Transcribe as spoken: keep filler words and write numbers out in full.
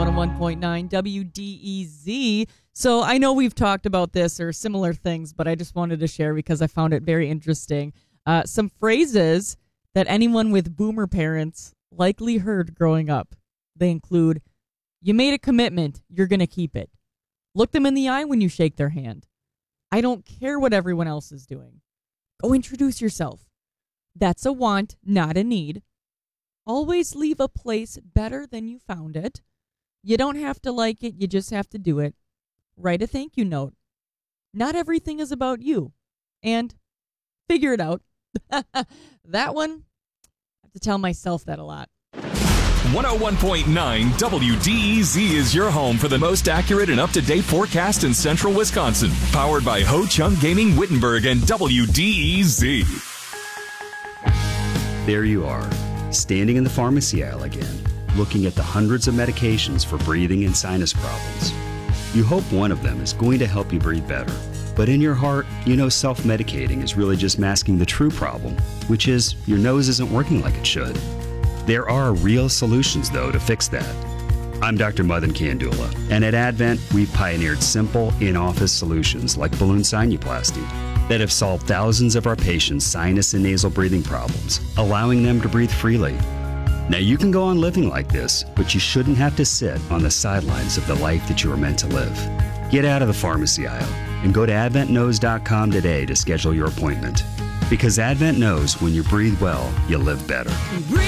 oh one point nine W D E Z. So I know we've talked about this or similar things, but I just wanted to share because I found it very interesting. Uh, some phrases that anyone with boomer parents likely heard growing up. They include, you made a commitment, you're going to keep it. Look them in the eye when you shake their hand. I don't care what everyone else is doing. Go introduce yourself. That's a want, not a need. Always leave a place better than you found it. You don't have to like it, you just have to do it. Write a thank you note. Not everything is about you. And figure it out. That one, I have to tell myself that a lot. one oh one point nine W D E Z is your home for the most accurate and up-to-date forecast in central Wisconsin. Powered by Ho Chung Gaming Wittenberg and W D E Z. There you are, standing in the pharmacy aisle again, looking at the hundreds of medications for breathing and sinus problems. You hope one of them is going to help you breathe better. But in your heart, you know self-medicating is really just masking the true problem, which is your nose isn't working like it should. There are real solutions, though, to fix that. I'm Doctor Madan Kandula, and at Advent, we've pioneered simple, in-office solutions like balloon sinuplasty that have solved thousands of our patients' sinus and nasal breathing problems, allowing them to breathe freely. Now, you can go on living like this, but you shouldn't have to sit on the sidelines of the life that you were meant to live. Get out of the pharmacy aisle and go to advent nose dot com today to schedule your appointment. Because Advent knows when you breathe well, you live better. Breathe